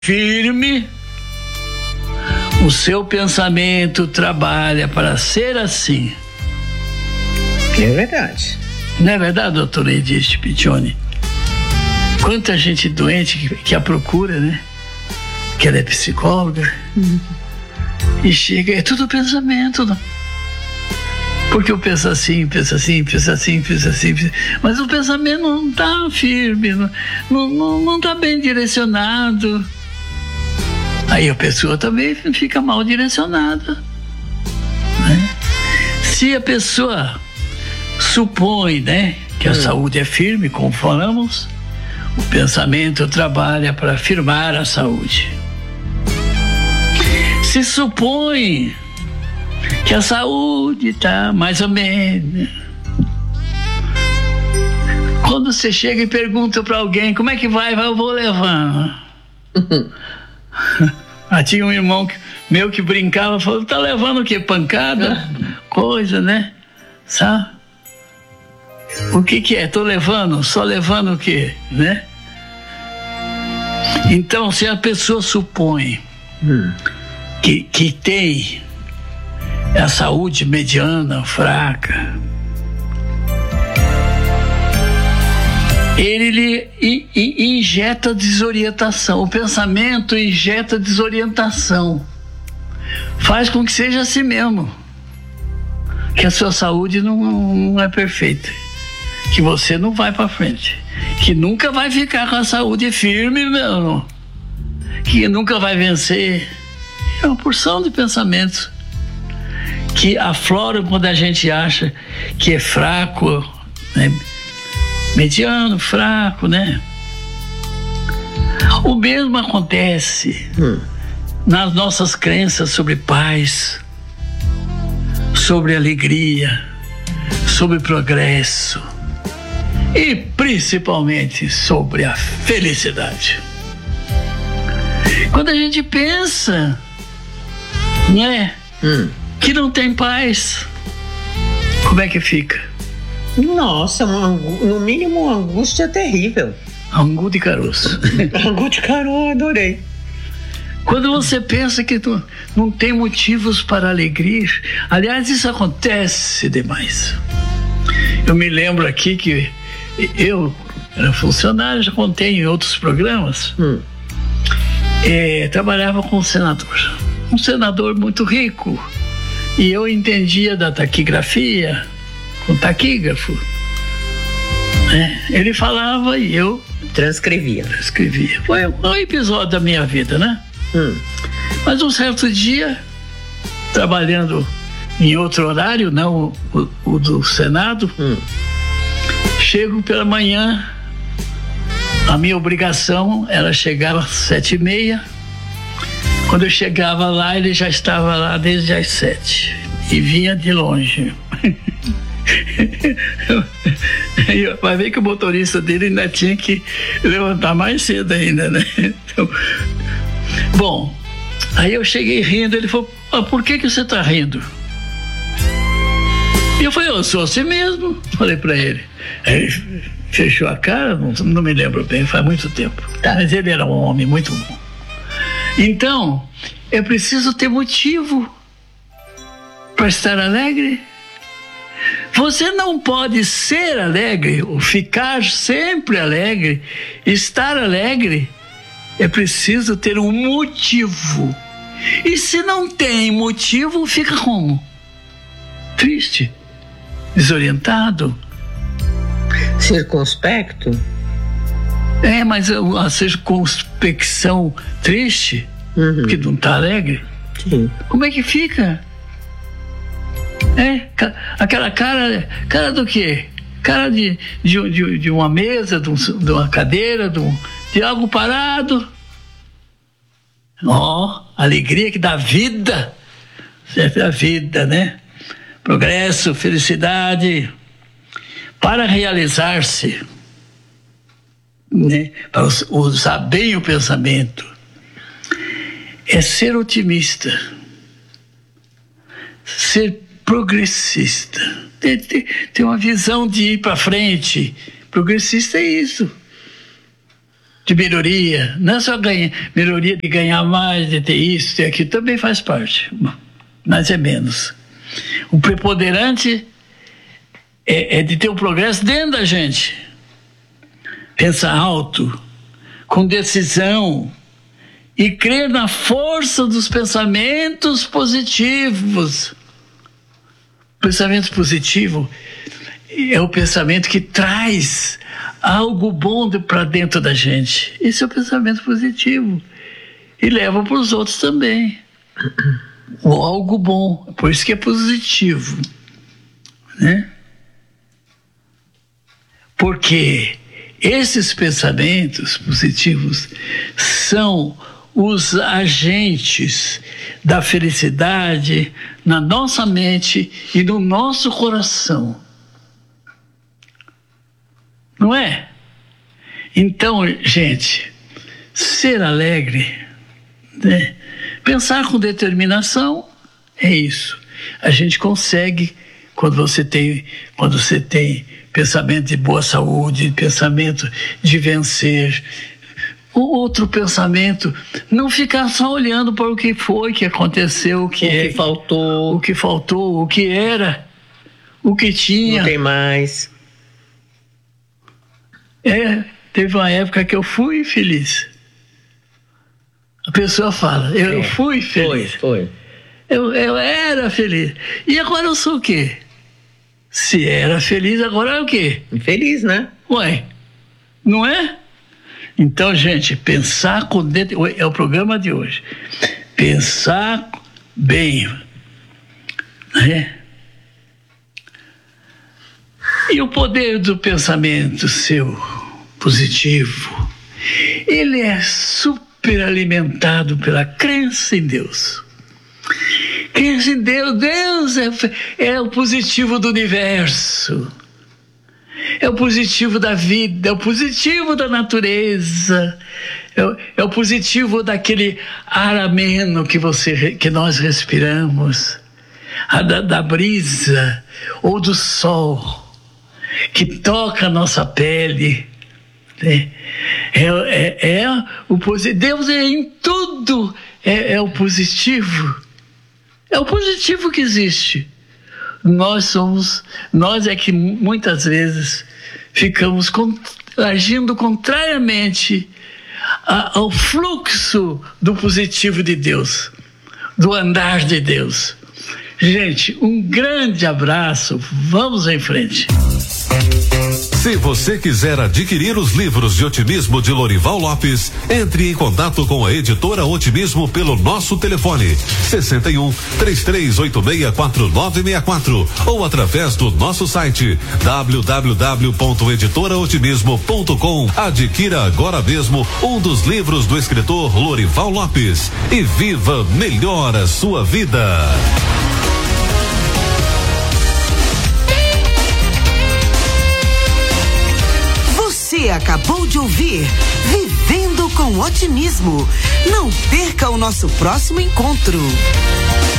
firme, o seu pensamento trabalha para ser assim. É verdade. Não é verdade, doutora Edith Piccioni? Quanta gente doente que a procura, né? Que ela é psicóloga. E chega, é tudo pensamento, não? Porque eu penso assim, penso assim, penso assim, penso assim, mas o pensamento não está firme, não está bem direcionado. Aí a pessoa também fica mal direcionada, né? Se a pessoa supõe, né, que a saúde é firme, como falamos, o pensamento trabalha para afirmar a saúde. Se supõe que a saúde está mais ou menos, quando você chega e pergunta para alguém como é que vai, eu vou levando. Tinha um irmão meu que brincava, falou, tá levando o quê? Pancada? Coisa, né? Sabe? O que é? Tô levando? Só levando o quê? Né? Então, se a pessoa supõe que tem a saúde mediana, fraca, ele injeta desorientação. O pensamento injeta desorientação. Faz com que seja assim mesmo. Que a sua saúde não é perfeita. Que você não vai para frente. Que nunca vai ficar com a saúde firme mesmo. Que nunca vai vencer. É uma porção de pensamentos que afloram quando a gente acha que é fraco, né? Mediano, fraco, né? O mesmo acontece nas nossas crenças sobre paz, sobre alegria, sobre progresso e principalmente sobre a felicidade. Quando a gente pensa, né, que não tem paz, como é que fica? Nossa, no mínimo uma angústia terrível. Angu de caroço. Angu de caroço, adorei. Quando você pensa que não tem motivos para alegria, aliás, isso acontece demais. Eu me lembro aqui que eu era funcionário, já contei em outros programas, trabalhava com um senador muito rico, e eu entendia da taquigrafia, com taquígrafo, né? Ele falava e eu transcrevia. Foi um episódio da minha vida, né? Mas um certo dia, trabalhando em outro horário, não o do Senado, chego pela manhã, a minha obrigação era chegar às 7h30. Quando eu chegava lá, ele já estava lá desde as 7 e vinha de longe. Vai ver que o motorista dele ainda tinha que levantar mais cedo ainda, né? Então, bom, aí eu cheguei rindo, ele falou, por que você tá rindo? E eu falei, eu sou assim mesmo, falei pra ele. Aí ele fechou a cara, não me lembro bem, faz muito tempo, mas ele era um homem muito bom. Então, é preciso ter motivo para estar alegre. Você não pode ser alegre ou ficar sempre alegre, estar alegre. É preciso ter um motivo. E se não tem motivo, fica como? Triste, desorientado, circunspecto. Mas a circunspecção triste, porque não está alegre. Sim. Como é que fica? Aquela cara do quê? Cara de uma mesa, de uma cadeira, de algo parado. Alegria que dá vida. Certo? A vida, né? Progresso, felicidade. Para realizar-se, né? Para usar bem o pensamento, é ser otimista, ser progressista, ter uma visão de ir para frente. Progressista é isso. de melhoria, não é só melhoria de ganhar mais, de ter isso, ter aquilo, também faz parte, mas é menos. O preponderante é de ter um progresso dentro da gente. Pensar alto, com decisão, e crer na força dos pensamentos positivos. O pensamento positivo é o pensamento que traz algo bom para dentro da gente. Esse é o pensamento positivo. E leva para os outros também. O algo bom. Por isso que é positivo. Né? Porque esses pensamentos positivos são os agentes da felicidade na nossa mente e no nosso coração. Não é? Então, gente, ser alegre, né? Pensar com determinação, é isso. A gente consegue quando você tem pensamento de boa saúde, pensamento de vencer. O outro pensamento, não ficar só olhando para o que foi, que aconteceu, o que faltou, o que era, o que tinha. Não tem mais. Teve uma época que eu fui feliz. A pessoa fala, eu fui feliz. Foi. Eu era feliz. E agora eu sou o quê? Se era feliz, agora é o quê? Infeliz, né? Ué, não é? Então, gente, pensar com dentro... É o programa de hoje. Pensar bem. Né? E o poder do pensamento seu positivo, ele é super alimentado pela crença em Deus. Crença em Deus. Deus é o positivo do universo. É o positivo da vida, é o positivo da natureza, é o positivo daquele ar ameno que nós respiramos, da brisa ou do sol que toca a nossa pele. Né? Deus é em tudo, é o positivo. É o positivo que existe. Nós é que muitas vezes ficamos agindo contrariamente ao fluxo do positivo de Deus, do andar de Deus. Gente, um grande abraço, vamos em frente. Se você quiser adquirir os livros de otimismo de Lorival Lopes, entre em contato com a editora Otimismo pelo nosso telefone 61-3386-4964 ou através do nosso site www.editoraotimismo.com. Adquira agora mesmo um dos livros do escritor Lorival Lopes e viva melhor a sua vida. Você acabou de ouvir Vivendo com Otimismo. Não perca o nosso próximo encontro.